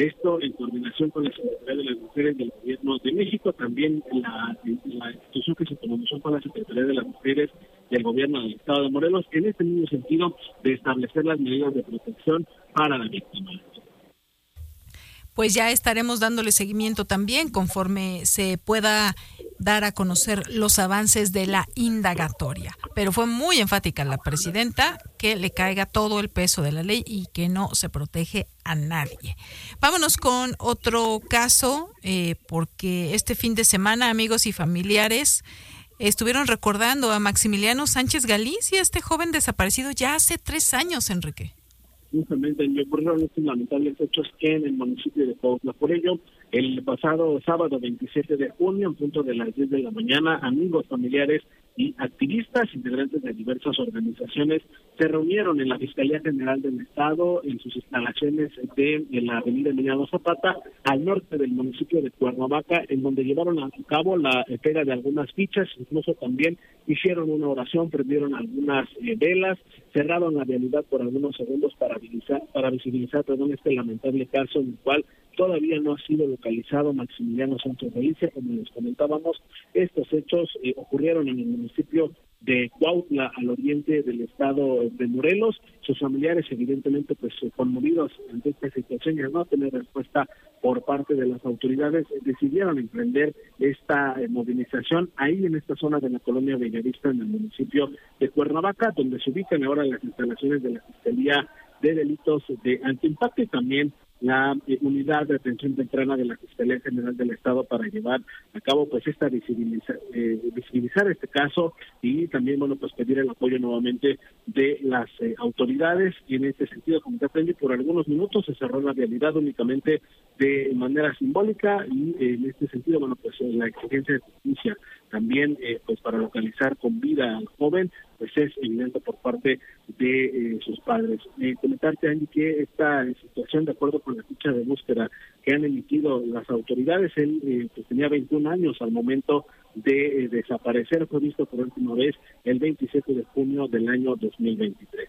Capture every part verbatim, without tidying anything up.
Esto en coordinación con la Secretaría de las Mujeres del Gobierno de México, también la, la institución que se conoció con la Secretaría de las Mujeres del Gobierno del Estado de Morelos, en este mismo sentido de establecer las medidas de protección para la víctima. Pues ya estaremos dándole seguimiento también conforme se pueda dar a conocer los avances de la indagatoria. Pero fue muy enfática la presidenta que le caiga todo el peso de la ley y que no se protege a nadie. Vámonos con otro caso, eh, porque este fin de semana amigos y familiares estuvieron recordando a Maximiliano Sánchez Galicia, este joven desaparecido ya hace tres años, Enrique. Justamente ocurrieron estos lamentables hechos en el municipio de Cuautla. Por ello, el pasado sábado veintisiete de junio, en punto de las diez de la mañana, amigos, familiares y activistas, integrantes de diversas organizaciones, se reunieron en la Fiscalía General del Estado, en sus instalaciones de, de la avenida Emiliano Zapata, al norte del municipio de Cuernavaca, en donde llevaron a cabo la pega de algunas fichas, incluso también hicieron una oración, prendieron algunas eh, velas, cerraron la vialidad por algunos segundos para visibilizar, para visibilizar perdón, este lamentable caso en el cual todavía no ha sido localizado Maximiliano Sánchez Galicia. Como les comentábamos, estos hechos eh, ocurrieron en el municipio de Cuautla, al oriente del estado de Morelos. Sus familiares, evidentemente, pues conmovidos ante esta situación y al no tener respuesta por parte de las autoridades, decidieron emprender esta eh, movilización ahí en esta zona de la colonia Bellavista, en el municipio de Cuernavaca, donde se ubican ahora las instalaciones de la Fiscalía de Delitos de Antiimpacto y también la eh, unidad de atención temprana de la Fiscalía General del Estado para llevar a cabo pues esta visibiliza, eh, visibilizar este caso y también bueno pues pedir el apoyo nuevamente de las eh, autoridades. Y en este sentido, como te aprendí, por algunos minutos se cerró la vialidad únicamente de manera simbólica y eh, en este sentido bueno pues eh, la exigencia de justicia también eh, pues para localizar con vida al joven pues es evidente por parte de eh, sus padres. Eh, comentarte, Andy, que esta situación, de acuerdo con la ficha de búsqueda que han emitido las autoridades, él eh, pues tenía veintiún años al momento de eh, desaparecer, fue visto por última vez el veintisiete de junio del año dos mil veintitrés.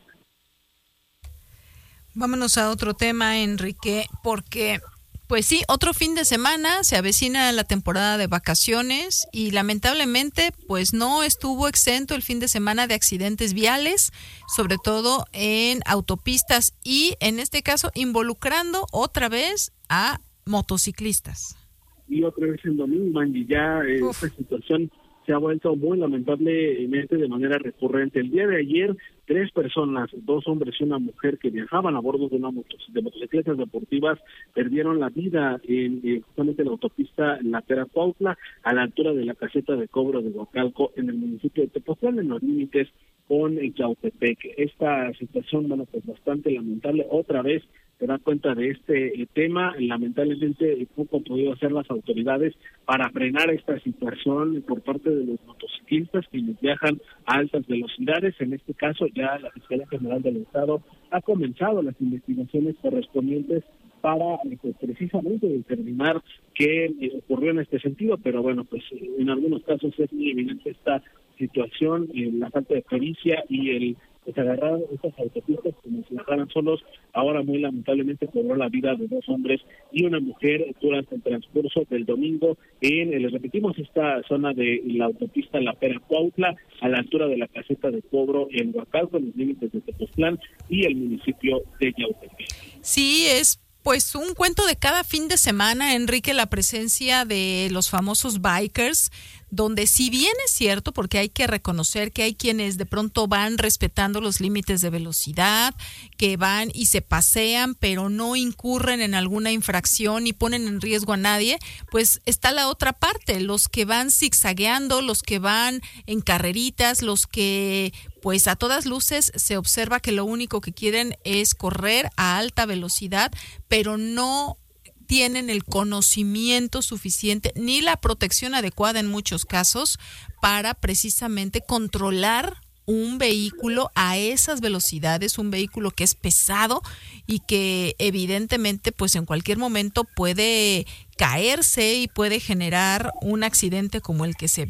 Vámonos a otro tema, Enrique, porque pues sí, otro fin de semana, se avecina la temporada de vacaciones y lamentablemente pues no estuvo exento el fin de semana de accidentes viales, sobre todo en autopistas y en este caso involucrando otra vez a motociclistas. Y otra vez el domingo, Angie, ya eh, esta situación se ha vuelto muy lamentablemente de manera recurrente. El día de ayer, tres personas, dos hombres y una mujer que viajaban a bordo de una motos, de motocicletas deportivas, perdieron la vida en eh, justamente en la autopista La Pera Cuautla, a la altura de la caseta de cobro de Huacalco, en el municipio de Tepoztlán, en los límites con el Yautepec. Esta situación, bueno, pues bastante lamentable. Otra vez se da cuenta de este eh, tema. Lamentablemente poco han podido hacer las autoridades para frenar esta situación por parte de los motociclistas quienes viajan a altas velocidades. En este caso ya la Fiscalía General del Estado ha comenzado las investigaciones correspondientes para eh, pues, precisamente determinar qué eh, ocurrió en este sentido, pero bueno, pues en algunos casos es muy evidente esta situación, eh, la falta de pericia y el pues agarrar estas autopistas como si dejaran solos. Ahora muy lamentablemente cobró la vida de dos hombres y una mujer durante el transcurso del domingo en, les repetimos, esta zona de la autopista La Pera Cuautla, a la altura de la caseta de cobro en Huacalco, en los límites de Tepoztlán y el municipio de Yautepec. Sí, es pues un cuento de cada fin de semana, Enrique, la presencia de los famosos bikers, donde si bien es cierto, porque hay que reconocer que hay quienes de pronto van respetando los límites de velocidad, que van y se pasean, pero no incurren en alguna infracción y ponen en riesgo a nadie, pues está la otra parte, los que van zigzagueando, los que van en carreritas, los que pues a todas luces se observa que lo único que quieren es correr a alta velocidad, pero no tienen el conocimiento suficiente ni la protección adecuada en muchos casos para precisamente controlar un vehículo a esas velocidades, un vehículo que es pesado y que evidentemente pues en cualquier momento puede caerse y puede generar un accidente como el que se vio.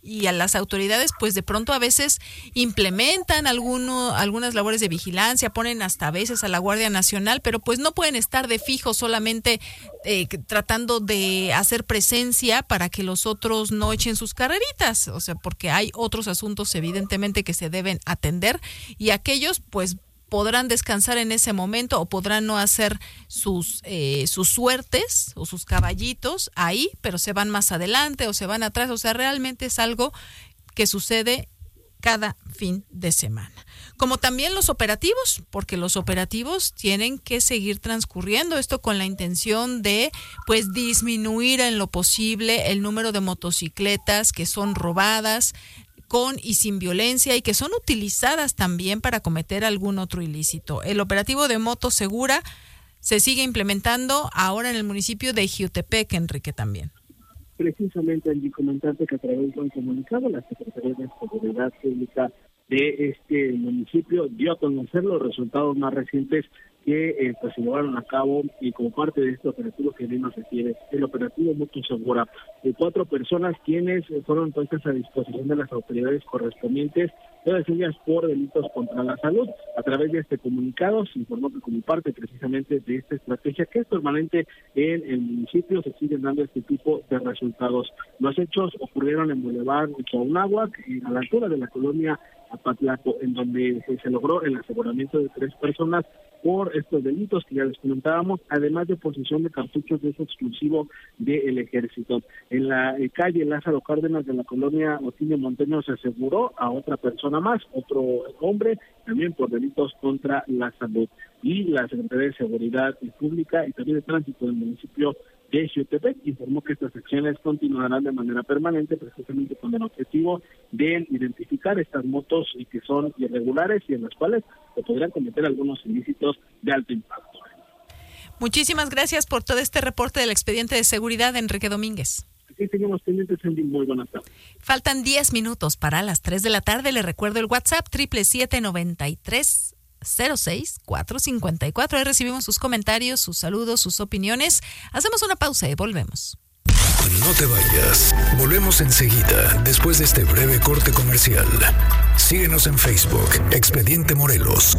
y a las autoridades pues de pronto a veces implementan alguno, algunas labores de vigilancia, ponen hasta a veces a la Guardia Nacional, pero pues no pueden estar de fijo solamente eh, tratando de hacer presencia para que los otros no echen sus carreritas, o sea, porque hay otros asuntos evidentemente que se deben atender y aquellos pues podrán descansar en ese momento o podrán no hacer sus eh, sus suertes o sus caballitos ahí, pero se van más adelante o se van atrás, o sea, realmente es algo que sucede cada fin de semana. Como también los operativos, porque los operativos tienen que seguir transcurriendo, esto con la intención de pues disminuir en lo posible el número de motocicletas que son robadas, con y sin violencia y que son utilizadas también para cometer algún otro ilícito. El operativo de Moto Segura se sigue implementando ahora en el municipio de Jiutepec, Enrique, también. Precisamente, Angie, comentarte que a través de un comunicado la Secretaría de Seguridad Pública de este municipio dio a conocer los resultados más recientes que eh, pues se llevaron a cabo y como parte de este operativo que bien nos refiere, el operativo Moto Segura, de cuatro personas quienes fueron puestas a disposición de las autoridades correspondientes, todas ellas por delitos contra la salud. A través de este comunicado se informó que como parte precisamente de esta estrategia que es permanente en el municipio se siguen dando este tipo de resultados. Los hechos ocurrieron en Boulevard Chaunáhuac, a la altura de la colonia Apatlaco, en donde se logró el aseguramiento de tres personas por estos delitos que ya les comentábamos, además de posesión de cartuchos de uso exclusivo del ejército. En la eh, calle Lázaro Cárdenas de la colonia Otilio Monteño se aseguró a otra persona más, otro hombre, también por delitos contra la salud. Y la Secretaría de Seguridad Pública y también de Tránsito del municipio de Jiutepec informó que estas acciones continuarán de manera permanente, precisamente con el objetivo de identificar estas motos y que son irregulares y en las cuales se podrían cometer algunos ilícitos de alto impacto. Muchísimas gracias por todo este reporte del expediente de seguridad, Enrique Domínguez. Sí, seguimos pendientes, Andy. Muy buenas tardes. Faltan diez minutos para las tres de la tarde. Le recuerdo el WhatsApp, siete siete siete, nueve tres cero seis cuatro cinco cuatro. Ahí recibimos sus comentarios, sus saludos, sus opiniones. Hacemos una pausa y volvemos. No te vayas. Volvemos enseguida, después de este breve corte comercial. Síguenos en Facebook, Expediente Morelos.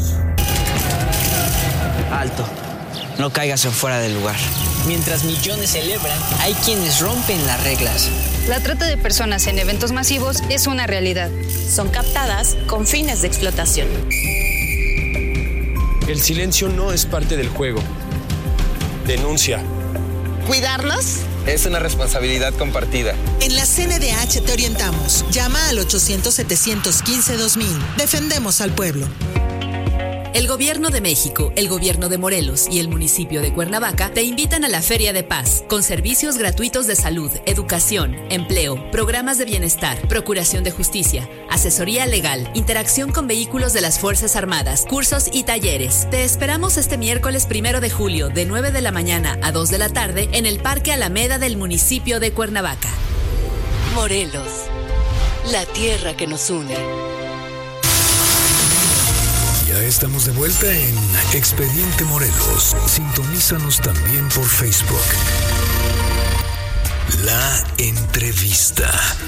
Alto. No caigas en fuera del lugar. Mientras millones celebran, hay quienes rompen las reglas. La trata de personas en eventos masivos es una realidad. Son captadas con fines de explotación. El silencio no es parte del juego. Denuncia. ¿Cuidarnos? Es una responsabilidad compartida. En la C N D H te orientamos. Llama al ochocientos, setecientos quince, dos mil. Defendemos al pueblo. El Gobierno de México, el Gobierno de Morelos y el municipio de Cuernavaca te invitan a la Feria de Paz, con servicios gratuitos de salud, educación, empleo, programas de bienestar, procuración de justicia, asesoría legal, interacción con vehículos de las Fuerzas Armadas, cursos y talleres. Te esperamos este miércoles primero de julio, de nueve de la mañana a dos de la tarde, en el Parque Alameda del municipio de Cuernavaca. Morelos, la tierra que nos une. Ya estamos de vuelta en Expediente Morelos. Sintonízanos también por Facebook. La entrevista.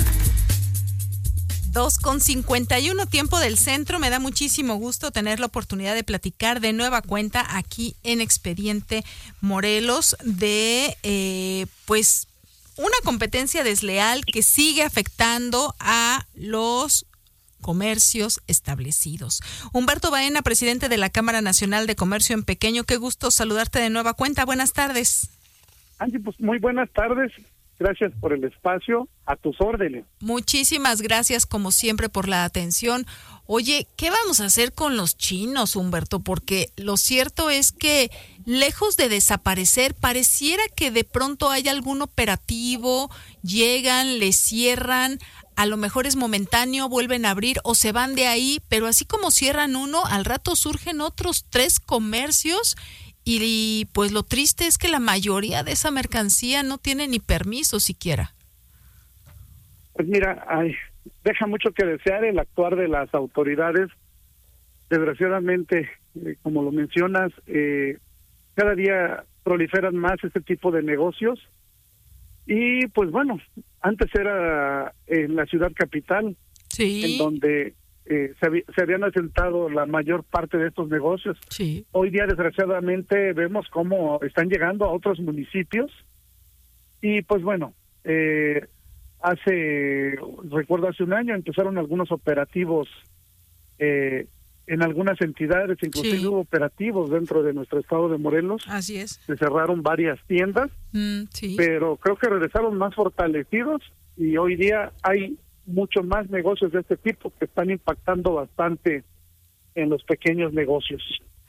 dos con cincuenta y uno, tiempo del centro. Me da muchísimo gusto tener la oportunidad de platicar de nueva cuenta aquí en Expediente Morelos de, eh, pues, una competencia desleal que sigue afectando a los comercios establecidos. Humberto Baena, presidente de la Cámara Nacional de Comercio en Pequeño, qué gusto saludarte de nueva cuenta. Buenas tardes. Angie, pues muy buenas tardes. Gracias por el espacio, a tus órdenes. Muchísimas gracias, como siempre, por la atención. Oye, ¿qué vamos a hacer con los chinos, Humberto? Porque lo cierto es que, lejos de desaparecer, pareciera que de pronto hay algún operativo, llegan, les cierran, a lo mejor es momentáneo, vuelven a abrir o se van de ahí, pero así como cierran uno, al rato surgen otros tres comercios y, y pues lo triste es que la mayoría de esa mercancía no tiene ni permiso siquiera. Pues mira, ay, deja mucho que desear el actuar de las autoridades. Desgraciadamente, eh, como lo mencionas, eh, cada día proliferan más este tipo de negocios Y pues bueno, antes era en la ciudad capital, sí. en donde eh, se, había, se habían asentado la mayor parte de estos negocios. Sí. Hoy día, desgraciadamente, vemos cómo están llegando a otros municipios. Y pues bueno, eh, hace, recuerdo hace un año, empezaron algunos operativos eh, en algunas entidades, inclusive sí. hubo operativos dentro de nuestro estado de Morelos. Así es. Se cerraron varias tiendas, mm, sí. pero creo que regresaron más fortalecidos y hoy día hay mucho más negocios de este tipo que están impactando bastante en los pequeños negocios.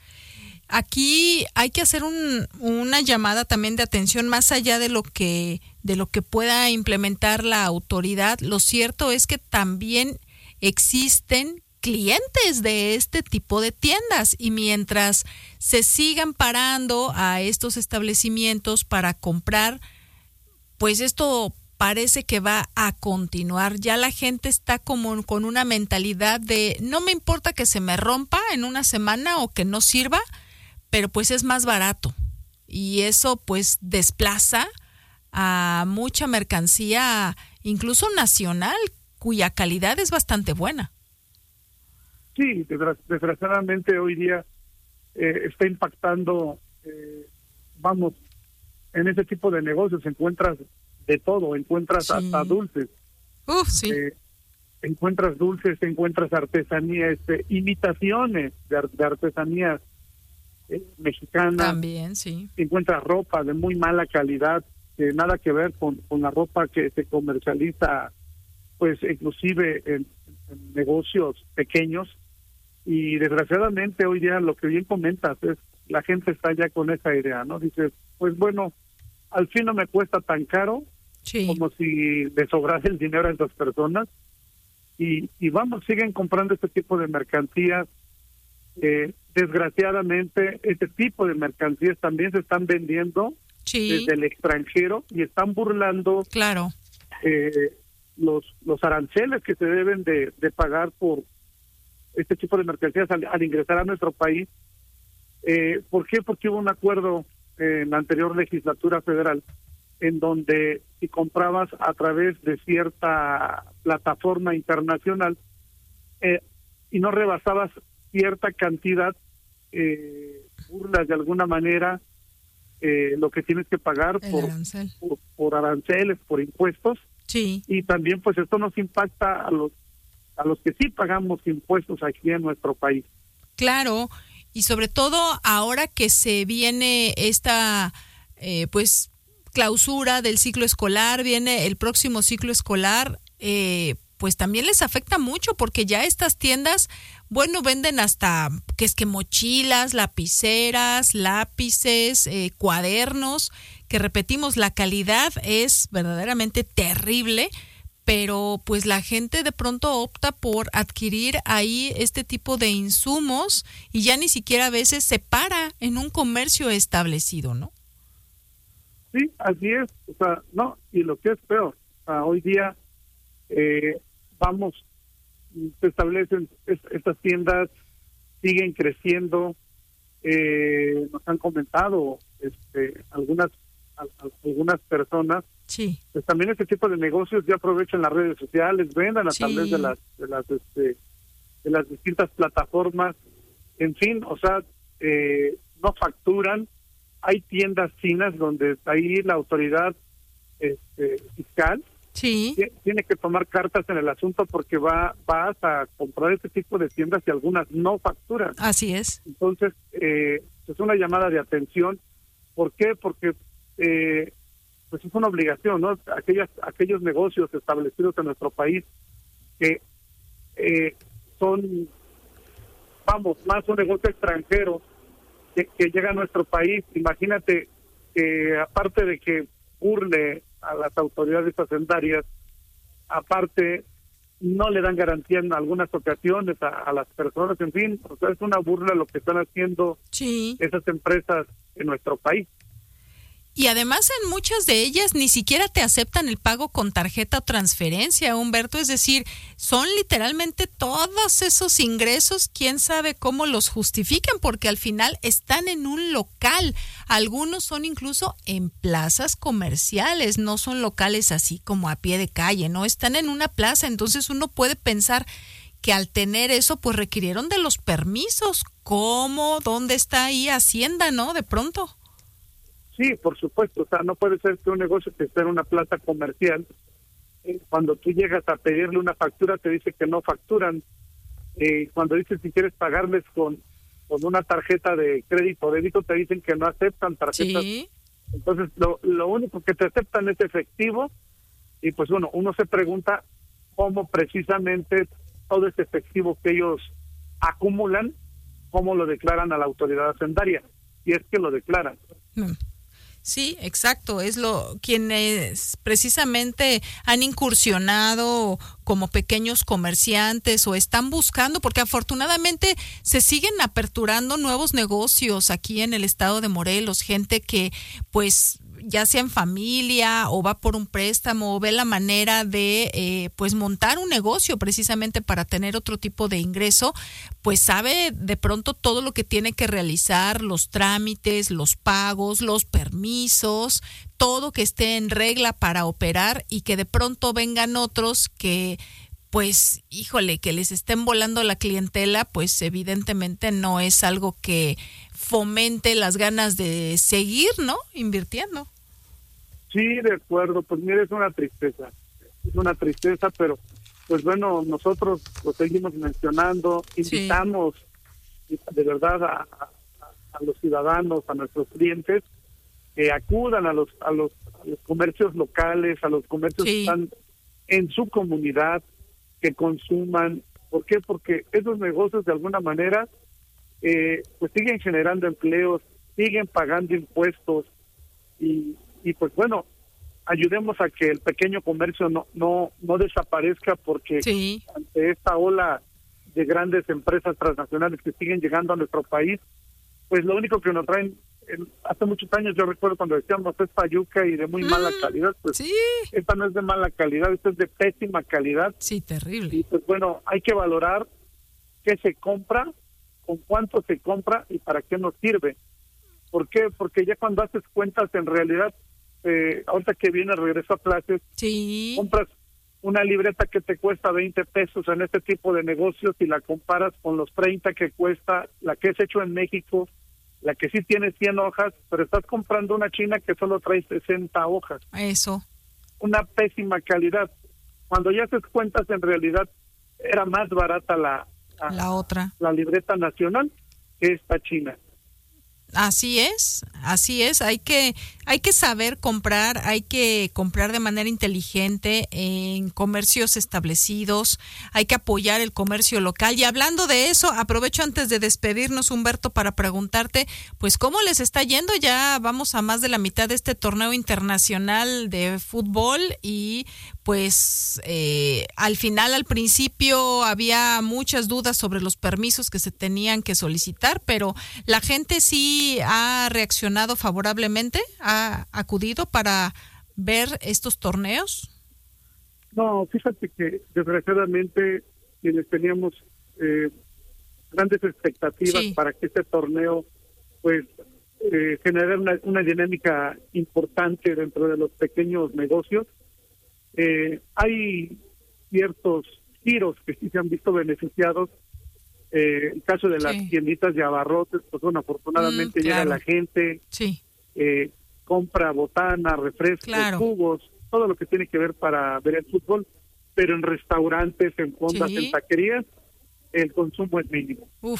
Aquí hay que hacer un, una llamada también de atención más allá de lo que de lo que pueda implementar la autoridad. Lo cierto es que también existen clientes de este tipo de tiendas y mientras se sigan parando a estos establecimientos para comprar, pues esto parece que va a continuar. Ya la gente está como con una mentalidad de no me importa que se me rompa en una semana o que no sirva, pero pues es más barato y eso pues desplaza a mucha mercancía, incluso nacional, cuya calidad es bastante buena. Sí, desgraciadamente hoy día eh, está impactando, eh, vamos, en ese tipo de negocios encuentras de todo, encuentras sí. hasta dulces. Uf, sí. Eh, encuentras dulces, encuentras artesanía, este, imitaciones de, de artesanías eh, mexicanas. También, sí. Encuentras ropa de muy mala calidad, que nada que ver con, con la ropa que se comercializa, pues inclusive en, en negocios pequeños. Y desgraciadamente hoy día lo que bien comentas es, la gente está ya con esa idea, ¿no? Dices, pues bueno, al fin no me cuesta tan caro, sí. como si le sobrase el dinero a esas personas. Y, y vamos, siguen comprando este tipo de mercancías. Eh, desgraciadamente, este tipo de mercancías también se están vendiendo sí. desde el extranjero y están burlando claro. eh, los los aranceles que se deben de, de pagar por este tipo de mercancías al, al ingresar a nuestro país. Eh, ¿Por qué? Porque hubo un acuerdo en la anterior legislatura federal en donde si comprabas a través de cierta plataforma internacional eh, y no rebasabas cierta cantidad, eh, burlas de alguna manera eh, lo que tienes que pagar por, arancel. por, por aranceles, por impuestos. Sí. Y también pues esto nos impacta a los a los que sí pagamos impuestos aquí en nuestro país. Claro, y sobre todo ahora que se viene esta eh, pues clausura del ciclo escolar, viene el próximo ciclo escolar, eh, pues también les afecta mucho porque ya estas tiendas, bueno, venden hasta que es que mochilas, lapiceras, lápices, eh, cuadernos, que repetimos, la calidad es verdaderamente terrible, pero pues la gente de pronto opta por adquirir ahí este tipo de insumos y ya ni siquiera a veces se para en un comercio establecido, ¿no? Sí, así es, o sea, no, y lo que es peor, o sea, hoy día eh, vamos, se establecen est estas tiendas, siguen creciendo, eh, nos han comentado este, algunas a, a, algunas personas. Sí. Pues también este tipo de negocios ya aprovechan las redes sociales, vendan a sí. través de las de las este, de las distintas plataformas, en fin, o sea, eh, no facturan. Hay tiendas chinas donde ahí la autoridad este, fiscal sí. tiene que tomar cartas en el asunto porque va vas a comprar este tipo de tiendas y algunas no facturan. Así es. Entonces eh, es una llamada de atención. ¿Por qué? Porque eh, pues es una obligación, ¿no? Aquellas, aquellos negocios establecidos en nuestro país que eh, son, vamos, más un negocio extranjero que, que llega a nuestro país. Imagínate que aparte de que burle a las autoridades hacendarias, aparte no le dan garantía en algunas ocasiones a, a las personas, en fin, o sea, es una burla lo que están haciendo sí. esas empresas en nuestro país. Y además en muchas de ellas ni siquiera te aceptan el pago con tarjeta o transferencia, Humberto, es decir, son literalmente todos esos ingresos, quién sabe cómo los justifican, porque al final están en un local, algunos son incluso en plazas comerciales, no son locales así como a pie de calle, no, están en una plaza, entonces uno puede pensar que al tener eso pues requirieron de los permisos. ¿Cómo? ¿Dónde está ahí Hacienda, no? De pronto. Sí, por supuesto, o sea, no puede ser que un negocio que esté en una plaza comercial, eh, cuando tú llegas a pedirle una factura te dice que no facturan, eh, cuando dices si quieres pagarles con, con una tarjeta de crédito o débito te dicen que no aceptan tarjetas, sí. Entonces lo, lo único que te aceptan es efectivo y pues bueno, uno se pregunta cómo precisamente todo ese efectivo que ellos acumulan, cómo lo declaran a la autoridad hacendaria, si es que lo declaran. Mm. Sí, exacto, es lo quienes precisamente han incursionado como pequeños comerciantes o están buscando, porque afortunadamente se siguen aperturando nuevos negocios aquí en el estado de Morelos, gente que pues ya sea en familia o va por un préstamo o ve la manera de eh, pues montar un negocio precisamente para tener otro tipo de ingreso, pues sabe de pronto todo lo que tiene que realizar, los trámites, los pagos, los permisos, todo que esté en regla para operar y que de pronto vengan otros que pues híjole, que les estén volando la clientela, pues evidentemente no es algo que fomente las ganas de seguir, ¿no? Invirtiendo. Sí, de acuerdo, pues mire, es una tristeza, es una tristeza, pero pues bueno, nosotros lo seguimos mencionando, invitamos sí. de verdad a, a, a los ciudadanos, a nuestros clientes, que acudan a los, a los, a los comercios locales, a los comercios sí. que están en su comunidad, que consuman. ¿Por qué? Porque esos negocios de alguna manera eh, pues siguen generando empleos, siguen pagando impuestos y, y pues bueno, ayudemos a que el pequeño comercio no no no desaparezca, porque sí. ante esta ola de grandes empresas transnacionales que siguen llegando a nuestro país, pues lo único que nos traen, en, hace muchos años yo recuerdo cuando decíamos es payuca y de muy mm, mala calidad, pues sí. esta no es de mala calidad, esta es de pésima calidad. Sí, terrible. Y pues bueno, hay que valorar qué se compra, con cuánto se compra y para qué nos sirve. ¿Por qué? Porque ya cuando haces cuentas, en realidad, eh, ahorita que viene regreso a clases, sí. compras una libreta que te cuesta veinte pesos en este tipo de negocios y la comparas con los treinta que cuesta la que es hecho en México, la que sí tiene cien hojas, pero estás comprando una china que solo trae sesenta hojas. Eso. Una pésima calidad. Cuando ya haces cuentas, en realidad era más barata la, la, la otra, la libreta nacional que esta china. Así es, así es, hay que hay que saber comprar, hay que comprar de manera inteligente en comercios establecidos, hay que apoyar el comercio local. Y hablando de eso, aprovecho antes de despedirnos, Humberto, para preguntarte, pues cómo les está yendo. Ya vamos a más de la mitad de este torneo internacional de fútbol y pues eh, al final, al principio había muchas dudas sobre los permisos que se tenían que solicitar, pero la gente sí ha reaccionado favorablemente, ha acudido para ver estos torneos. No, fíjate que desgraciadamente quienes teníamos eh, grandes expectativas sí. para que este torneo pues eh, generara una, una dinámica importante dentro de los pequeños negocios. Eh, hay ciertos giros que sí se han visto beneficiados. Eh, el caso de las sí. tienditas de abarrotes, pues bueno, afortunadamente mm, claro. llega la gente, sí. eh, compra botana, refrescos, claro. jugos, todo lo que tiene que ver para ver el fútbol, pero en restaurantes, en fondas, sí. en taquerías, el consumo es mínimo. Uf.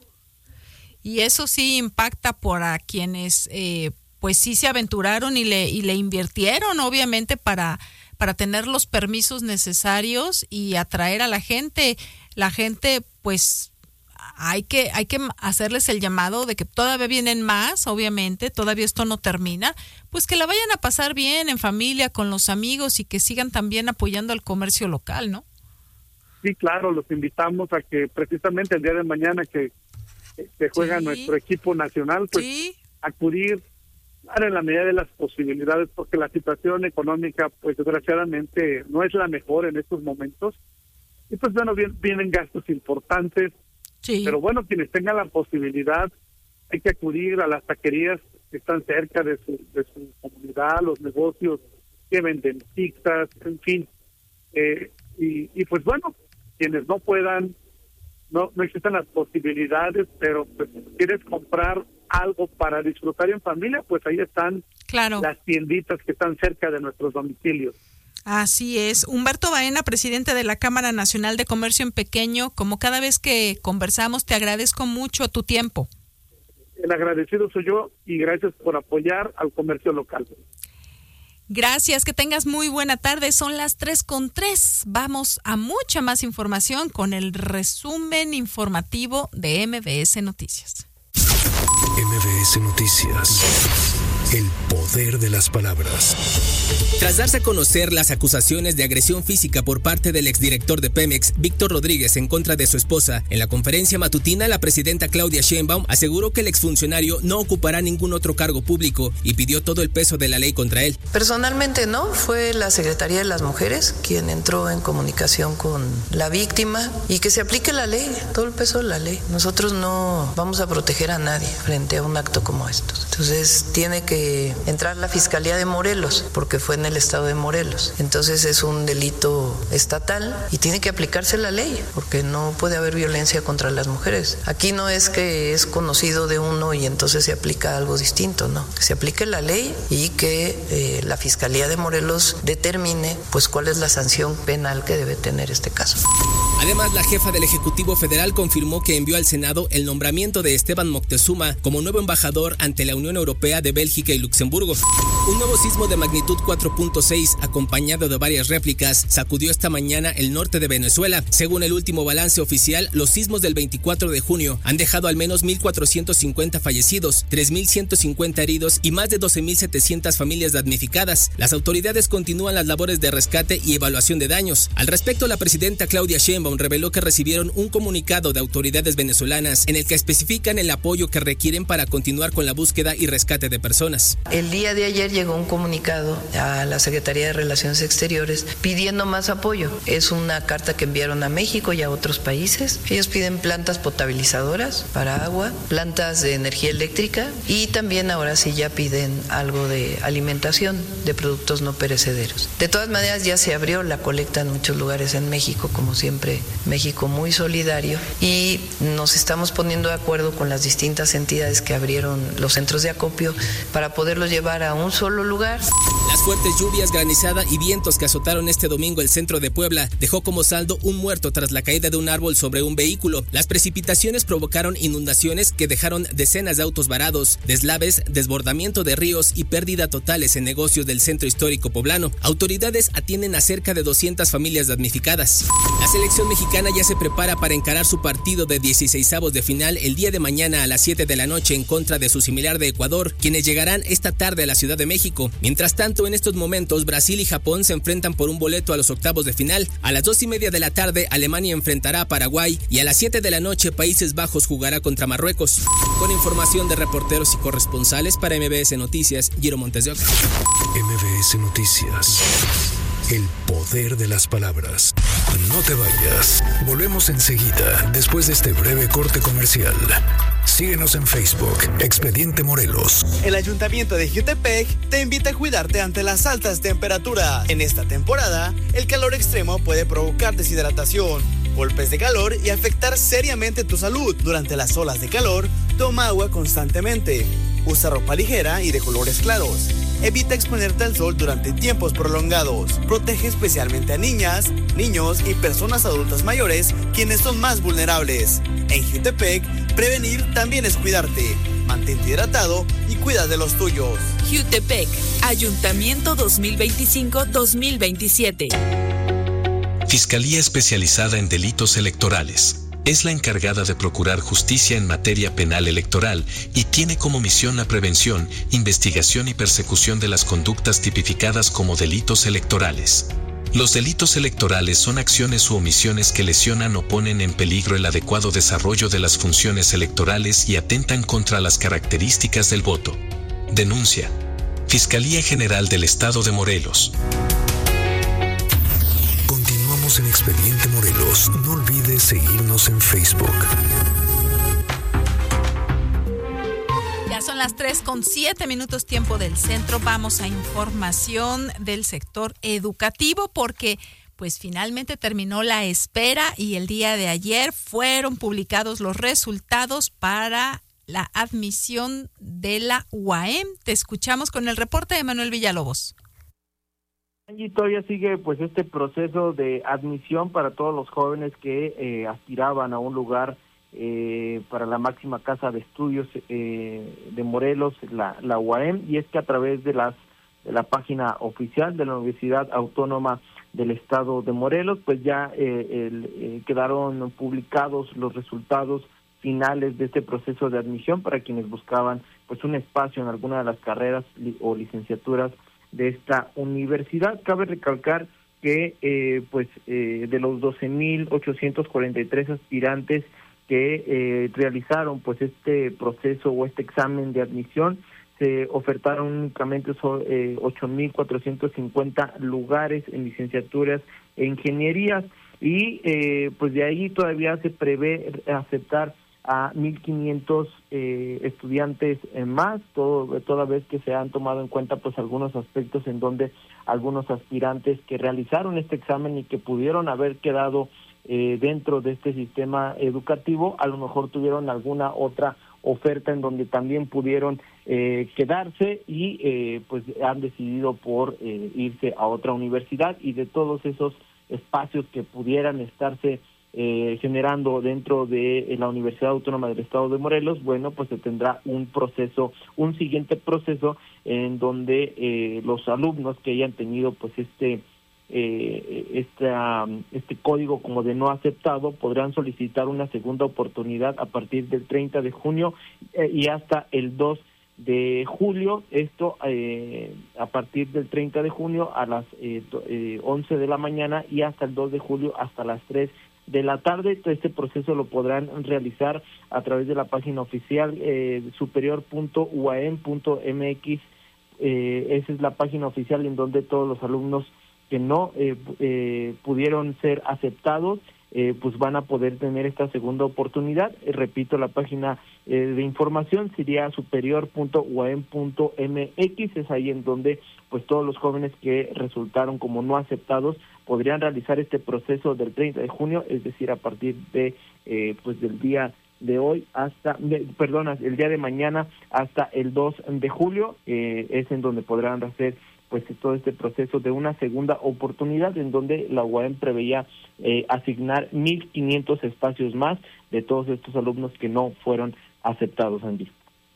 Y eso sí impacta por a quienes eh, pues sí se aventuraron y le y le invirtieron, obviamente, para para tener los permisos necesarios y atraer a la gente. La gente, pues, hay que hay que hacerles el llamado de que todavía vienen más, obviamente, todavía esto no termina, pues que la vayan a pasar bien en familia, con los amigos y que sigan también apoyando al comercio local, ¿no? Sí, claro, los invitamos a que precisamente el día de mañana que, que juega sí. nuestro equipo nacional, pues sí. acudir, ayudar en la medida de las posibilidades, porque la situación económica, pues desgraciadamente, no es la mejor en estos momentos. Y pues bueno, vienen gastos importantes, sí. Pero bueno, quienes tengan la posibilidad, hay que acudir a las taquerías que están cerca de su, de su comunidad, los negocios que venden pizzas, en fin. Eh, y, y pues bueno, quienes no puedan, no, no existen las posibilidades, pero pues si quieres comprar algo para disfrutar en familia, pues ahí están claro. Las tienditas que están cerca de nuestros domicilios. Así es. Humberto Baena, presidente de la Cámara Nacional de Comercio en Pequeño, como cada vez que conversamos, te agradezco mucho tu tiempo. El agradecido soy yo y gracias por apoyar al comercio local. Gracias, que tengas muy buena tarde. Son las tres con tres. Vamos a mucha más información con el resumen informativo de M B S Noticias. M B S Noticias. El poder de las palabras. Tras darse a conocer las acusaciones de agresión física por parte del exdirector de Pemex, Víctor Rodríguez, en contra de su esposa, en la conferencia matutina, la presidenta Claudia Sheinbaum aseguró que el exfuncionario no ocupará ningún otro cargo público y pidió todo el peso de la ley contra él. Personalmente no, fue la Secretaría de las Mujeres quien entró en comunicación con la víctima y que se aplique la ley, todo el peso de la ley. Nosotros no vamos a proteger a nadie frente a un acto como estos. Entonces tiene que entrar la Fiscalía de Morelos, porque fue en el estado de Morelos. Entonces es un delito estatal y tiene que aplicarse la ley, porque no puede haber violencia contra las mujeres. Aquí no es que es conocido de uno y entonces se aplica algo distinto, no. Que se aplique la ley y que eh, la Fiscalía de Morelos determine pues cuál es la sanción penal que debe tener este caso. Además, la jefa del Ejecutivo Federal confirmó que envió al Senado el nombramiento de Esteban Moctezuma como nuevo embajador ante la Unión Europea de Bélgica y Luxemburgo. Un nuevo sismo de magnitud cuatro punto seis, acompañado de varias réplicas, sacudió esta mañana el norte de Venezuela. Según el último balance oficial, los sismos del veinticuatro de junio han dejado al menos mil cuatrocientos cincuenta fallecidos, tres mil ciento cincuenta heridos y más de doce mil setecientas familias damnificadas. Las autoridades continúan las labores de rescate y evaluación de daños. Al respecto, la presidenta Claudia Sheinbaum reveló que recibieron un comunicado de autoridades venezolanas en el que especifican el apoyo que requieren para continuar con la búsqueda y rescate de personas. El día de ayer llegó un comunicado a la Secretaría de Relaciones Exteriores pidiendo más apoyo. Es una carta que enviaron a México y a otros países. Ellos piden plantas potabilizadoras para agua, plantas de energía eléctrica y también ahora sí ya piden algo de alimentación, de productos no perecederos. De todas maneras ya se abrió la colecta en muchos lugares en México, como siempre México muy solidario, y nos estamos poniendo de acuerdo con las distintas entidades que abrieron los centros de acopio para poderlos llevar a un solo lugar. Las fuertes lluvias, granizada y vientos que azotaron este domingo el centro de Puebla dejó como saldo un muerto tras la caída de un árbol sobre un vehículo. Las precipitaciones provocaron inundaciones que dejaron decenas de autos varados, deslaves, desbordamiento de ríos y pérdida totales en negocios del centro histórico poblano. Autoridades atienden a cerca de doscientas familias damnificadas. La selección mexicana ya se prepara para encarar su partido de dieciseisavos de final el día de mañana a las siete de la noche en contra de su similar de Ecuador, quienes llegarán esta tarde a la Ciudad de México. Mientras tanto, en estos momentos, Brasil y Japón se enfrentan por un boleto a los octavos de final. A las dos y media de la tarde, Alemania enfrentará a Paraguay y a las siete de la noche, Países Bajos jugará contra Marruecos. Con información de reporteros y corresponsales para M B S Noticias, Giro Montes de Oca. M B S Noticias. El poder de las palabras. No te vayas. Volvemos enseguida, después de este breve corte comercial. Síguenos en Facebook, Expediente Morelos. El Ayuntamiento de Jutepec te invita a cuidarte ante las altas temperaturas. En esta temporada, el calor extremo puede provocar deshidratación, golpes de calor y afectar seriamente tu salud. Durante las olas de calor, toma agua constantemente. Usa ropa ligera y de colores claros. Evita exponerte al sol durante tiempos prolongados. Protege especialmente a niñas, niños y personas adultas mayores, quienes son más vulnerables. En Jutepec, prevenir también es cuidarte. Mantente hidratado y cuida de los tuyos. Jutepec, Ayuntamiento dos mil veinticinco a dos mil veintisiete. Fiscalía Especializada en Delitos Electorales. Es la encargada de procurar justicia en materia penal electoral y tiene como misión la prevención, investigación y persecución de las conductas tipificadas como delitos electorales. Los delitos electorales son acciones u omisiones que lesionan o ponen en peligro el adecuado desarrollo de las funciones electorales y atentan contra las características del voto. Denuncia. Fiscalía General del Estado de Morelos. Continuamos en Expediente Morelos. No olvides seguirnos en Facebook. Ya son las tres con siete minutos tiempo del centro. Vamos a información del sector educativo porque pues finalmente terminó la espera y el día de ayer fueron publicados los resultados para la admisión de la U A M. Te escuchamos con el reporte de Manuel Villalobos. Y todavía sigue pues este proceso de admisión para todos los jóvenes que eh, aspiraban a un lugar eh, para la máxima casa de estudios eh, de Morelos, la, la U A M, y es que a través de las de la página oficial de la Universidad Autónoma del Estado de Morelos, pues ya eh, el, eh, quedaron publicados los resultados finales de este proceso de admisión para quienes buscaban pues un espacio en alguna de las carreras li- o licenciaturas de esta universidad. Cabe recalcar que eh, pues eh, de los doce mil ochocientos cuarenta y tres aspirantes que eh, realizaron pues este proceso o este examen de admisión, se ofertaron únicamente eh, ocho mil cuatrocientos cincuenta lugares en licenciaturas e ingenierías y eh, pues de ahí todavía se prevé aceptar a mil quinientos eh, estudiantes en más, todo, toda vez que se han tomado en cuenta pues algunos aspectos en donde algunos aspirantes que realizaron este examen y que pudieron haber quedado eh, dentro de este sistema educativo, a lo mejor tuvieron alguna otra oferta en donde también pudieron eh, quedarse y eh, pues han decidido por eh, irse a otra universidad, y de todos esos espacios que pudieran estarse Eh, generando dentro de la Universidad Autónoma del Estado de Morelos, bueno, pues se tendrá un proceso, un siguiente proceso en donde eh, los alumnos que hayan tenido pues este eh, esta, este código como de no aceptado podrán solicitar una segunda oportunidad a partir del treinta de junio eh, y hasta el dos de julio, esto eh, a partir del treinta de junio a las eh, eh, once de la mañana y hasta el dos de julio hasta las tres de la tarde. Este proceso lo podrán realizar a través de la página oficial eh, superior punto u a m punto m x. Eh, esa es la página oficial en donde todos los alumnos que no eh, eh, pudieron ser aceptados eh, pues van a poder tener esta segunda oportunidad. Eh, repito, la página eh, de información sería superior punto u a m punto m x. Es ahí en donde pues todos los jóvenes que resultaron como no aceptados podrían realizar este proceso del treinta de junio, es decir, a partir de eh, pues del día de hoy hasta, de, perdona, el día de mañana hasta el dos de julio, eh, es en donde podrán hacer pues todo este proceso de una segunda oportunidad, en donde la U A M preveía eh, asignar mil quinientos espacios más de todos estos alumnos que no fueron aceptados, Andy.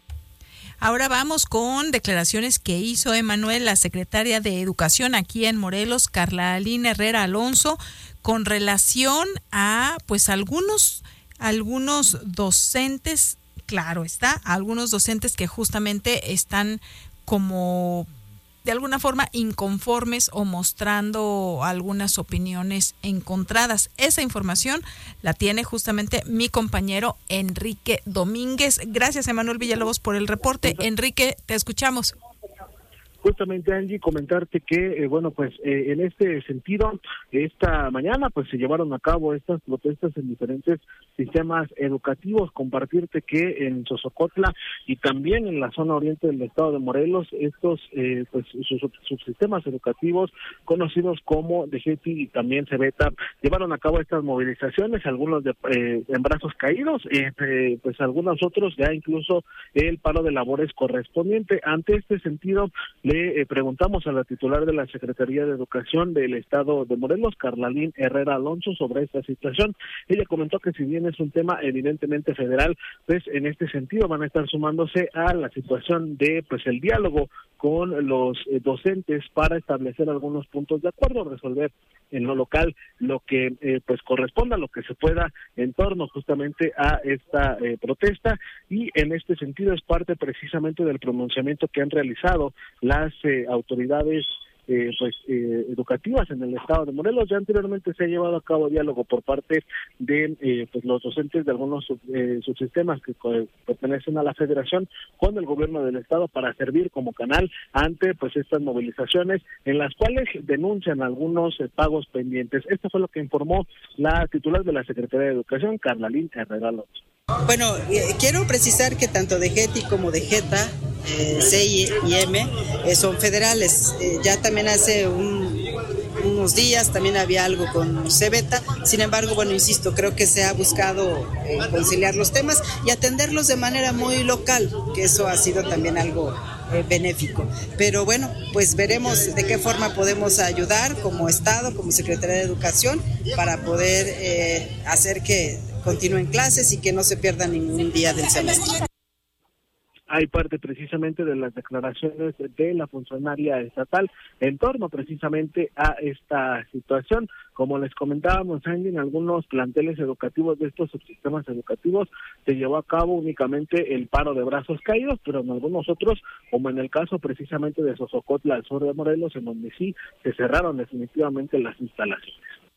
Ahora vamos con declaraciones que hizo Emanuel, la secretaria de Educación aquí en Morelos, Carla Aline Herrera Alonso, con relación a pues algunos algunos docentes, claro está, algunos docentes que justamente están como de alguna forma inconformes o mostrando algunas opiniones encontradas. Esa información la tiene justamente mi compañero Enrique Domínguez. Gracias, Emanuel Villalobos, por el reporte. Enrique, te escuchamos. Justamente, Angie, comentarte que, eh, bueno, pues eh, en este sentido, esta mañana pues se llevaron a cabo estas protestas en diferentes sistemas educativos. Compartirte que en Sosocotla y también en la zona oriente del estado de Morelos, estos eh, pues sus subsistemas educativos conocidos como D G T I y también Cebeta llevaron a cabo estas movilizaciones, algunos de, eh, en brazos caídos, eh, eh, pues algunos otros ya incluso el paro de labores correspondiente. Ante este sentido, le eh, preguntamos a la titular de la Secretaría de Educación del Estado de Morelos, Carla Aline Herrera Alonso, sobre esta situación. Ella comentó que si bien es un tema evidentemente federal, pues en este sentido van a estar sumándose a la situación de pues el diálogo con los eh, docentes para establecer algunos puntos de acuerdo, resolver en lo local lo que eh, pues corresponda, lo que se pueda en torno justamente a esta eh, protesta, y en este sentido es parte precisamente del pronunciamiento que han realizado las eh, autoridades eh, pues eh, educativas en el estado de Morelos. Ya anteriormente se ha llevado a cabo diálogo por parte de eh, pues los docentes de algunos sub, eh, subsistemas que eh, pertenecen a la federación con el gobierno del estado para servir como canal ante pues estas movilizaciones en las cuales denuncian algunos eh, pagos pendientes. Esto fue lo que informó la titular de la Secretaría de Educación, Carlalín Herrera López. Bueno, eh, quiero precisar que tanto de GETI como de GETA, eh, C I y M, eh, son federales. Eh, ya también hace un, unos días también había algo con CEBETA. Sin embargo, bueno, insisto, creo que se ha buscado eh, conciliar los temas y atenderlos de manera muy local, que eso ha sido también algo eh, benéfico. Pero bueno, pues veremos de qué forma podemos ayudar como Estado, como Secretaría de Educación, para poder eh, hacer que continúen clases y que no se pierda ningún día del semestre. Hay parte precisamente de las declaraciones de la funcionaria estatal en torno precisamente a esta situación. Como les comentábamos, Angie, en algunos planteles educativos de estos subsistemas educativos se llevó a cabo únicamente el paro de brazos caídos, pero en algunos otros, como en el caso precisamente de Sosocotla, al sur de Morelos, en donde sí se cerraron definitivamente las instalaciones.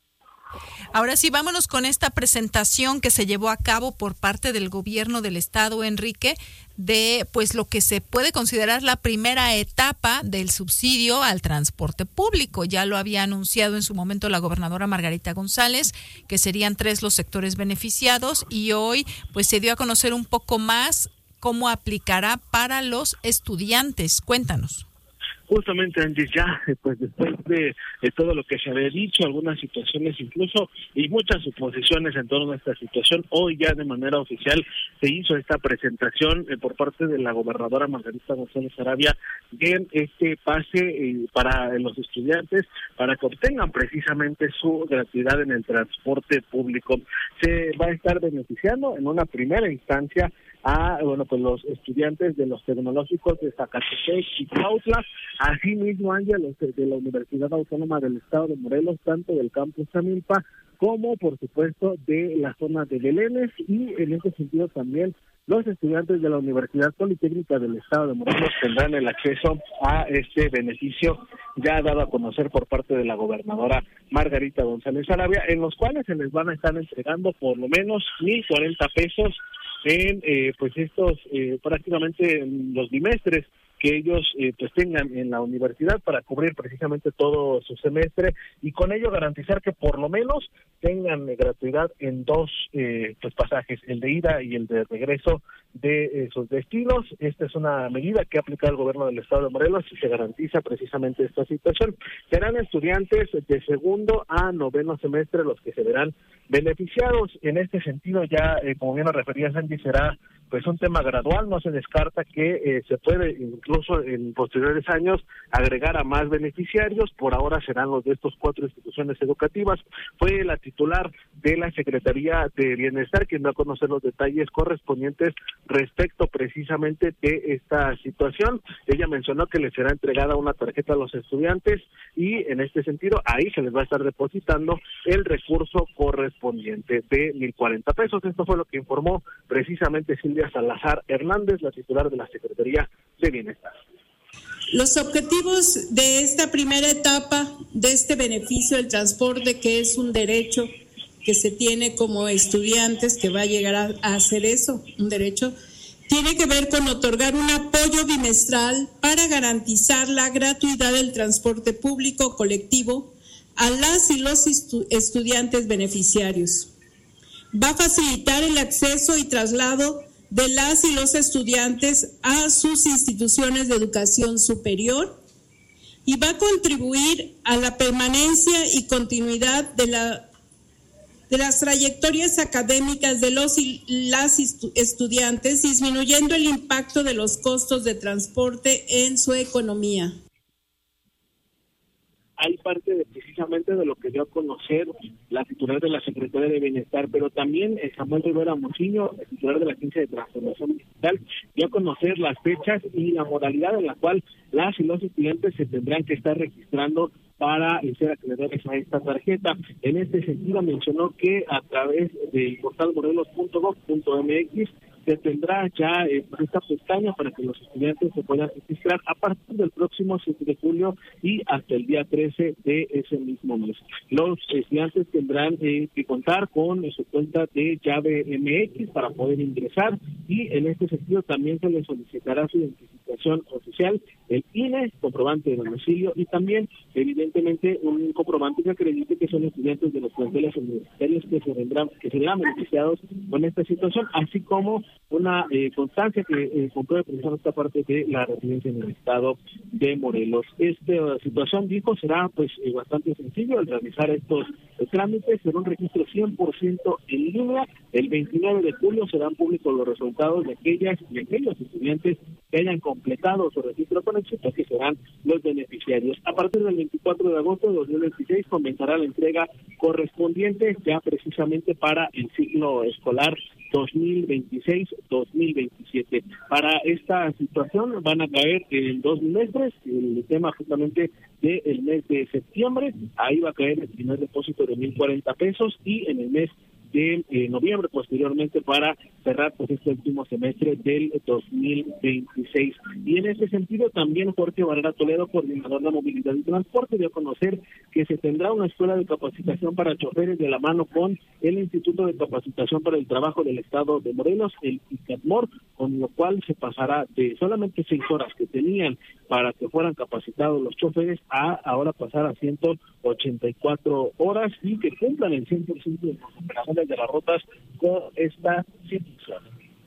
Ahora sí, vámonos con esta presentación que se llevó a cabo por parte del gobierno del estado, Enrique, de pues lo que se puede considerar la primera etapa del subsidio al transporte público. Ya lo había anunciado en su momento la gobernadora Margarita González, que serían tres los sectores beneficiados, y hoy pues se dio a conocer un poco más cómo aplicará para los estudiantes. Cuéntanos. Justamente, Angie, ya pues después de, de todo lo que se había dicho, algunas situaciones incluso y muchas suposiciones en torno a esta situación, hoy ya de manera oficial se hizo esta presentación eh, por parte de la gobernadora Margarita González Sarabia de este pase eh, para los estudiantes para que obtengan precisamente su gratuidad en el transporte público. Se va a estar beneficiando en una primera instancia a bueno pues los estudiantes de los tecnológicos de Zacatepec y Cuautla, asimismo Ángel, los de la Universidad Autónoma del Estado de Morelos, tanto del campus Tamilpa como por supuesto de la zona de Belénes, y en ese sentido también los estudiantes de la Universidad Politécnica del Estado de Morelos tendrán el acceso a este beneficio ya dado a conocer por parte de la gobernadora Margarita González Sarabia, en los cuales se les van a estar entregando por lo menos mil cuarenta pesos en eh, pues estos eh, prácticamente los bimestres que ellos eh, pues tengan en la universidad para cubrir precisamente todo su semestre y con ello garantizar que por lo menos tengan eh, gratuidad en dos eh, pues pasajes, el de ida y el de regreso de eh, sus destinos. Esta es una medida que ha aplicado el gobierno del estado de Morelos y se garantiza precisamente esta situación. Serán estudiantes de segundo a noveno semestre los que se verán beneficiados. En este sentido ya, eh, como bien lo refería Sandy, será pues un tema gradual, no se descarta que eh, se puede incluso en posteriores años agregar a más beneficiarios. Por ahora serán los de estos cuatro instituciones educativas. Fue la titular de la Secretaría de Bienestar quien dio a conocer los detalles correspondientes respecto precisamente de esta situación. Ella mencionó que les será entregada una tarjeta a los estudiantes y en este sentido ahí se les va a estar depositando el recurso correspondiente de mil cuarenta pesos. Esto fue lo que informó precisamente Silvia Salazar Hernández, la titular de la Secretaría de Bienestar. Los objetivos de esta primera etapa de este beneficio del transporte, que es un derecho que se tiene como estudiantes, que va a llegar a, a hacer eso, un derecho, tiene que ver con otorgar un apoyo bimestral para garantizar la gratuidad del transporte público colectivo a las y los estu- estudiantes beneficiarios. Va a facilitar el acceso y traslado de las y los estudiantes a sus instituciones de educación superior y va a contribuir a la permanencia y continuidad de la de las trayectorias académicas de los y las estudiantes, disminuyendo el impacto de los costos de transporte en su economía. Hay parte de, precisamente de lo que dio a conocer la titular de la Secretaría de Bienestar, pero también Samuel Rivera Mociño, el titular de la Agencia de Transformación Digital, dio a conocer las fechas y la modalidad en la cual las y los estudiantes se tendrán que estar registrando para ser acreedores a esta tarjeta. En este sentido mencionó que a través del portal morelos punto gob punto m x se tendrá ya eh, esta pestaña para que los estudiantes se puedan registrar a partir del próximo siete de julio y hasta el día trece de ese mismo mes. Los estudiantes tendrán eh, que contar con su cuenta de llave M X para poder ingresar, y en este sentido también se les solicitará su identificación oficial, el I N E, comprobante de domicilio, y también evidentemente un comprobante que acredite que son estudiantes de los planteles universitarios que se vendrán, que serán beneficiados con esta situación, así como una eh, constancia que eh, compruebe precisamente esta parte de la residencia en el estado de Morelos. Esta situación, dijo, será pues eh, bastante sencillo al realizar estos eh, trámites. Será un registro cien por ciento en línea. El veintinueve de julio serán públicos los resultados de aquellas y aquellos estudiantes que hayan completado su registro con éxito, que serán los beneficiarios. A partir del veinticuatro de agosto de dos mil veintiséis comenzará la entrega correspondiente ya precisamente para el ciclo escolar dos mil veintiséis dos mil veintisiete. Para esta situación van a caer en dos semestres, el tema justamente del mes de septiembre, ahí va a caer el primer depósito de mil cuarenta pesos, y en el mes de eh, noviembre posteriormente para cerrar pues este último semestre del dos mil veintiséis. Y en ese sentido también Jorge Barrera Toledo, coordinador de movilidad y transporte, dio a conocer que se tendrá una escuela de capacitación para choferes de la mano con el Instituto de Capacitación para el Trabajo del Estado de Morelos, el ICATMOR, con lo cual se pasará de solamente seis horas que tenían para que fueran capacitados los choferes a ahora pasar a ciento ochenta y cuatro horas, y que cumplan el cien por ciento de las operaciones de las rutas con esta situación.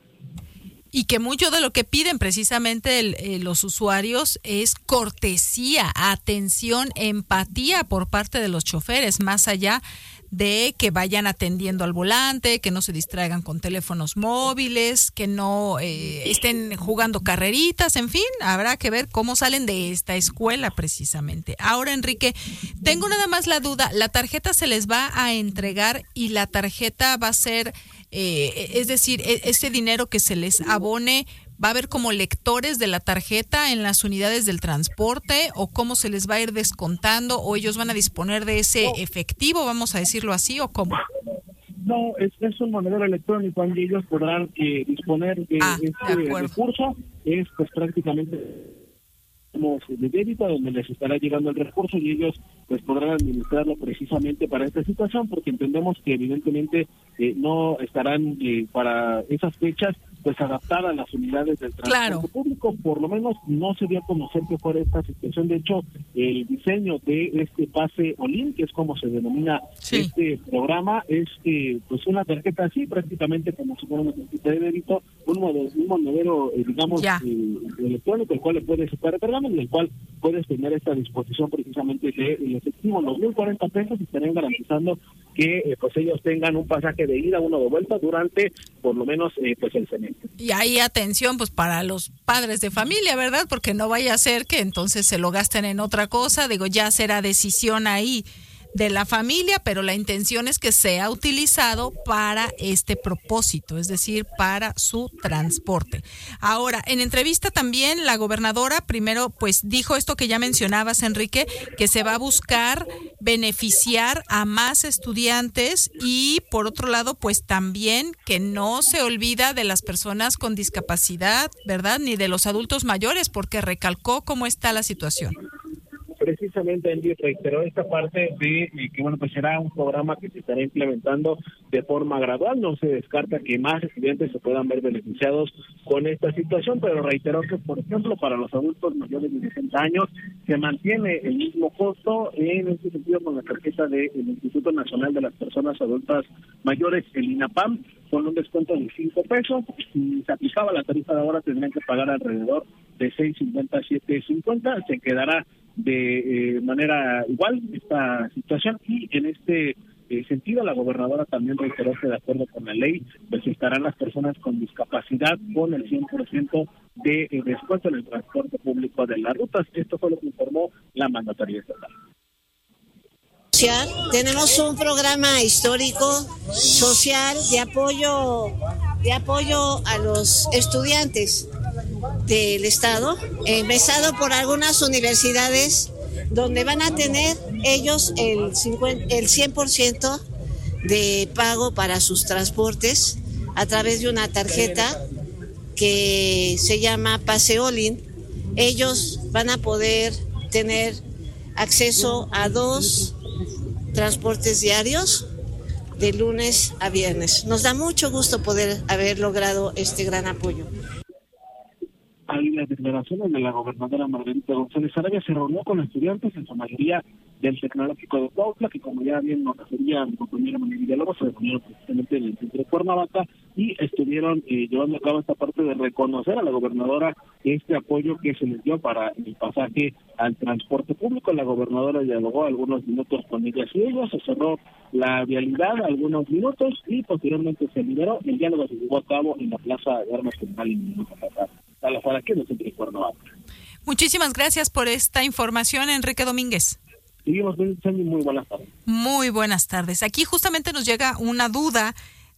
Y que mucho de lo que piden precisamente el, eh, los usuarios es cortesía, atención, empatía por parte de los choferes, más allá de que vayan atendiendo al volante, que no se distraigan con teléfonos móviles, que no eh, estén jugando carreritas, en fin, habrá que ver cómo salen de esta escuela precisamente. Ahora, Enrique, tengo nada más la duda, la tarjeta se les va a entregar y la tarjeta va a ser, eh, es decir, ese dinero que se les abone, ¿va a haber como lectores de la tarjeta en las unidades del transporte, o cómo se les va a ir descontando, o ellos van a disponer de ese efectivo, vamos a decirlo así, o cómo? No, es, es un monedero electrónico y ellos podrán eh, disponer de ah, este de recurso. Es pues prácticamente como de débito, donde les estará llegando el recurso y ellos pues podrán administrarlo precisamente para esta situación, porque entendemos que evidentemente eh, no estarán eh, para esas fechas pues adaptar a las unidades del transporte claro. público. Por lo menos no se dio a conocer que fuera esta situación. De hecho, el diseño de este pase Olin, que es como se denomina sí. este programa, es eh, pues una tarjeta así, prácticamente como si fuera una tarjeta de débito, un modelo, un monedero, eh, digamos, eh, electrónico, el cual le puedes estar recargando, en el cual puedes tener esta disposición precisamente de efectivo, los mil cuarenta pesos, y estarían garantizando que eh, pues ellos tengan un pasaje de ida, uno de vuelta, durante por lo menos eh, pues el semestre. Y ahí atención pues para los padres de familia, ¿verdad? Porque no vaya a ser que entonces se lo gasten en otra cosa, digo, ya será decisión ahí de la familia, pero la intención es que sea utilizado para este propósito, es decir, para su transporte. Ahora, en entrevista también la gobernadora primero pues dijo esto que ya mencionabas, Enrique, que se va a buscar beneficiar a más estudiantes, y por otro lado pues también que no se olvida de las personas con discapacidad, ¿verdad? Ni de los adultos mayores, porque recalcó cómo está la situación. Precisamente Andy reiteró esta parte de eh, que bueno, pues será un programa que se estará implementando de forma gradual. No se descarta que más estudiantes se puedan ver beneficiados con esta situación, pero reiteró que, por ejemplo, para los adultos mayores de sesenta años se mantiene el mismo costo, en este sentido con la tarjeta del Instituto Nacional de las Personas Adultas Mayores, el INAPAM, con un descuento de cinco pesos. Si se aplicaba la tarifa de ahora, tendrían que pagar alrededor de seis cincuenta, siete cincuenta. Se quedará de eh, manera igual esta situación, y en este eh, sentido la gobernadora también reiteró que de acuerdo con la ley pues estarán las personas con discapacidad con el cien por ciento de eh, descuento en el transporte público de las rutas. Esto fue lo que informó la mandataria estatal. Tenemos un programa histórico social de apoyo de apoyo a los estudiantes del estado, empezado por algunas universidades donde van a tener ellos el cincuenta, el cien por ciento de pago para sus transportes a través de una tarjeta que se llama Paseolin, ellos van a poder tener acceso a dos transportes diarios de lunes a viernes. Nos da mucho gusto poder haber logrado este gran apoyo. Hay las declaraciones de la gobernadora Margarita González Arabia. Se reunió con estudiantes, en su mayoría del Tecnológico de Cuautla, que como ya bien nos refería mi compañera María Villalobos, se reunieron precisamente en el centro de Cuernavaca y estuvieron eh, llevando a cabo esta parte de reconocer a la gobernadora este apoyo que se les dio para el pasaje al transporte público. La gobernadora dialogó algunos minutos con ellas y ellos, se cerró la vialidad algunos minutos y posteriormente se liberó. El diálogo se llevó a cabo en la Plaza de Armas General en a la fuera aquí en el centro de Cuernavaca. Muchísimas gracias por esta información, Enrique Domínguez. Seguimos, muy buenas tardes. Muy buenas tardes. Aquí justamente nos llega una duda.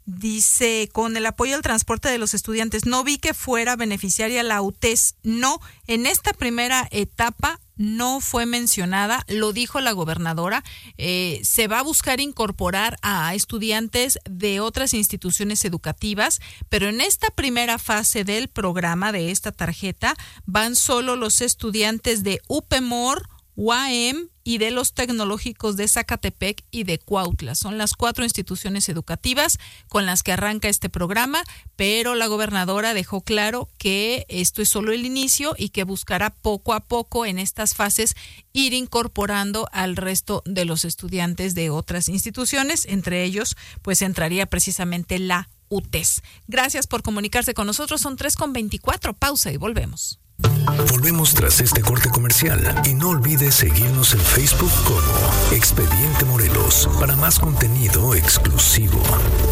Dice, con el apoyo al transporte de los estudiantes, no vi que fuera beneficiaria la U T E S. No, en esta primera etapa no fue mencionada, lo dijo la gobernadora. Eh, se va a buscar incorporar a estudiantes de otras instituciones educativas, pero en esta primera fase del programa de esta tarjeta van solo los estudiantes de U P E M O R, U A M y de los tecnológicos de Zacatepec y de Cuautla. Son las cuatro instituciones educativas con las que arranca este programa, pero la gobernadora dejó claro que esto es solo el inicio y que buscará poco a poco en estas fases ir incorporando al resto de los estudiantes de otras instituciones. Entre ellos, pues entraría precisamente la U T E S. Gracias por comunicarse con nosotros. Son tres con veinticuatro. Pausa y volvemos. Volvemos tras este corte comercial y no olvides seguirnos en Facebook como Expediente Morelos para más contenido exclusivo.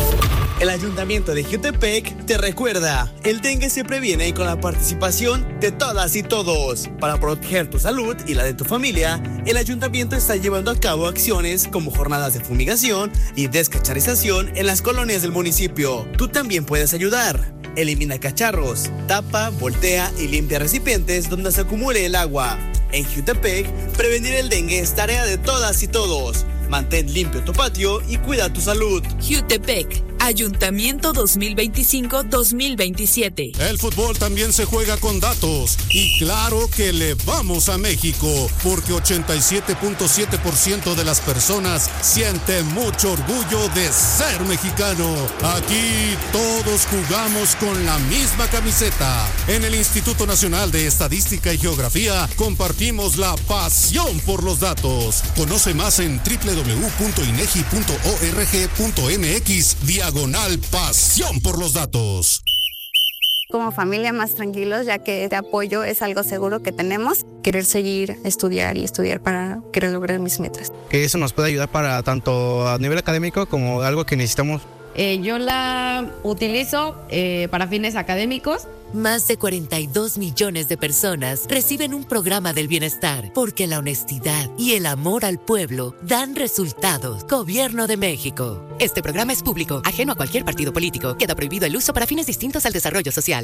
El Ayuntamiento de Jiutepec te recuerda, el dengue se previene con la participación de todas y todos. Para proteger tu salud y la de tu familia, el Ayuntamiento está llevando a cabo acciones como jornadas de fumigación y descacharización en las colonias del municipio. Tú también puedes ayudar. Elimina cacharros, tapa, voltea y limpia recipientes donde se acumule el agua. En Jiutepec, prevenir el dengue es tarea de todas y todos. Mantén limpio tu patio y cuida tu salud. Jiutepec, Ayuntamiento dos mil veinticinco dos mil veintisiete. El fútbol también se juega con datos. Y claro que le vamos a México, porque ochenta y siete punto siete por ciento de las personas siente mucho orgullo de ser mexicano. Aquí todos jugamos con la misma camiseta. En el Instituto Nacional de Estadística y Geografía compartimos la pasión por los datos. Conoce más en doble u doble u doble u punto inegi punto org punto mx diagonal pasión por los datos. Como familia más tranquilos, ya que este apoyo es algo seguro que tenemos. Querer seguir, estudiar y estudiar para querer lograr mis metas. Que eso nos puede ayudar para tanto a nivel académico como algo que necesitamos. Eh, yo la utilizo eh, para fines académicos. Más de cuarenta y dos millones de personas reciben un programa del bienestar porque la honestidad y el amor al pueblo dan resultados. Gobierno de México. Este programa es público, ajeno a cualquier partido político. Queda prohibido el uso para fines distintos al desarrollo social.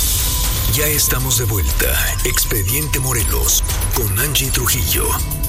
Ya estamos de vuelta. Expediente Morelos con Angie Trujillo.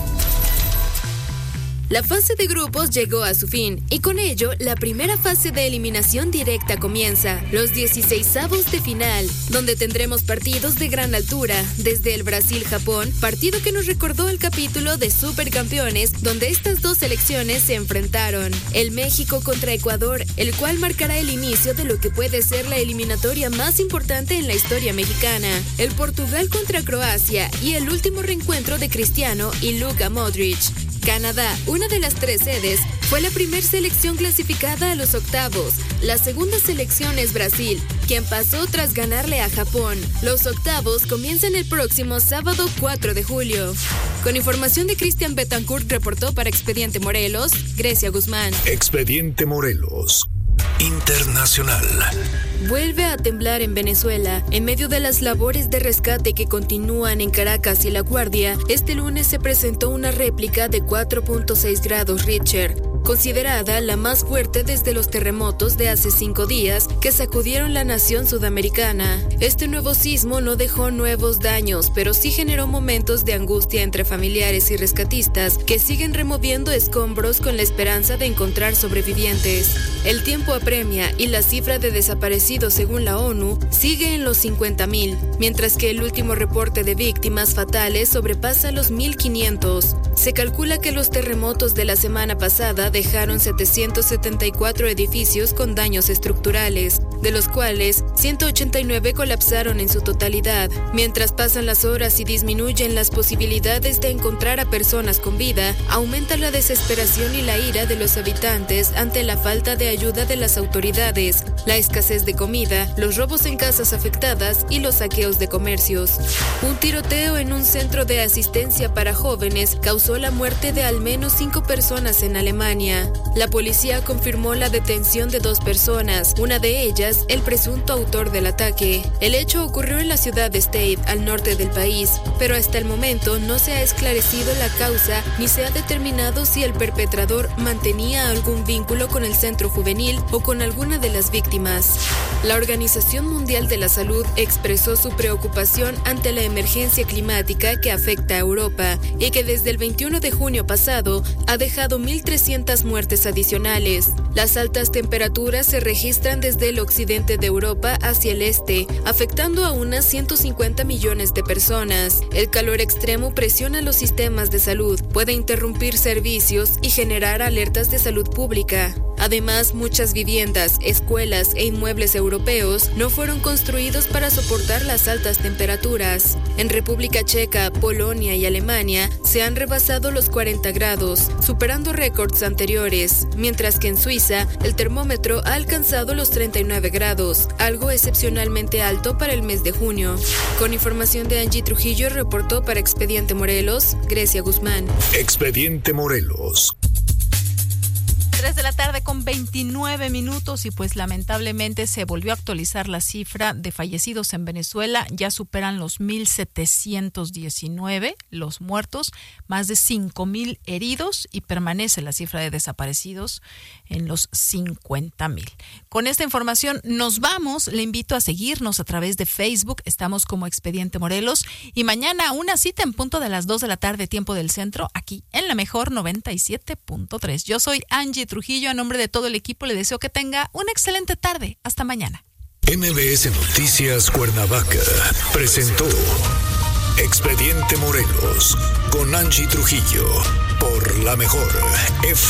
La fase de grupos llegó a su fin y con ello la primera fase de eliminación directa comienza, los dieciseisavos de final, donde tendremos partidos de gran altura, desde el Brasil-Japón, partido que nos recordó el capítulo de Supercampeones, donde estas dos selecciones se enfrentaron, el México contra Ecuador, el cual marcará el inicio de lo que puede ser la eliminatoria más importante en la historia mexicana, el Portugal contra Croacia y el último reencuentro de Cristiano y Luka Modric. Canadá, una de las tres sedes, fue la primera selección clasificada a los octavos. La segunda selección es Brasil, quien pasó tras ganarle a Japón. Los octavos comienzan el próximo sábado cuatro de julio. Con información de Cristian Betancourt, reportó para Expediente Morelos, Grecia Guzmán. Expediente Morelos Internacional. Vuelve a temblar en Venezuela. En medio de las labores de rescate que continúan en Caracas y La Guardia, este lunes se presentó una réplica de cuatro punto seis grados Richter, considerada la más fuerte desde los terremotos de hace cinco días que sacudieron la nación sudamericana. Este nuevo sismo no dejó nuevos daños, pero sí generó momentos de angustia entre familiares y rescatistas que siguen removiendo escombros con la esperanza de encontrar sobrevivientes. El tiempo apremia y la cifra de desaparecidos según la ONU sigue en los cincuenta mil, mientras que el último reporte de víctimas fatales sobrepasa los mil quinientos. Se calcula que los terremotos de la semana pasada dejaron setecientos setenta y cuatro edificios con daños estructurales, de los cuales ciento ochenta y nueve colapsaron en su totalidad. Mientras pasan las horas y disminuyen las posibilidades de encontrar a personas con vida, aumenta la desesperación y la ira de los habitantes ante la falta de ayuda de las autoridades, la escasez de comida, los robos en casas afectadas y los saqueos de comercios. Un tiroteo en un centro de asistencia para jóvenes causó la muerte de al menos cinco personas en Alemania. La policía confirmó la detención de dos personas, una de ellas el presunto autor del ataque. El hecho ocurrió en la ciudad de Stade, al norte del país, pero hasta el momento no se ha esclarecido la causa ni se ha determinado si el perpetrador mantenía algún vínculo con el centro juvenil o con alguna de las víctimas. La Organización Mundial de la Salud expresó su preocupación ante la emergencia climática que afecta a Europa y que desde el veintiuno de junio pasado ha dejado mil trescientas muertes adicionales. Las altas temperaturas se registran desde el occidente de Europa hacia el este, afectando a unas ciento cincuenta millones de personas. El calor extremo presiona los sistemas de salud, puede interrumpir servicios y generar alertas de salud pública. Además, muchas viviendas, escuelas e inmuebles europeos no fueron construidos para soportar las altas temperaturas. En República Checa, Polonia y Alemania se han rebasado los cuarenta grados, superando récords anteriores, mientras que en Suiza el termómetro ha alcanzado los treinta y nueve grados, algo excepcionalmente alto para el mes de junio. Con información de Angie Trujillo, reportó para Expediente Morelos, Grecia Guzmán. Expediente Morelos. tres de la tarde con veintinueve minutos y pues lamentablemente se volvió a actualizar la cifra de fallecidos en Venezuela. Ya superan los mil setecientos diecinueve los muertos, más de cinco mil heridos y permanece la cifra de desaparecidos en los cincuenta mil. Con esta información nos vamos. Le invito a seguirnos a través de Facebook. Estamos como Expediente Morelos y mañana una cita en punto de las dos de la tarde, tiempo del centro, aquí en la mejor noventa y siete punto tres. Yo soy Angie Trujillo, a nombre de todo el equipo le deseo que tenga una excelente tarde. Hasta mañana. M B S Noticias Cuernavaca presentó Expediente Morelos con Angie Trujillo por la mejor F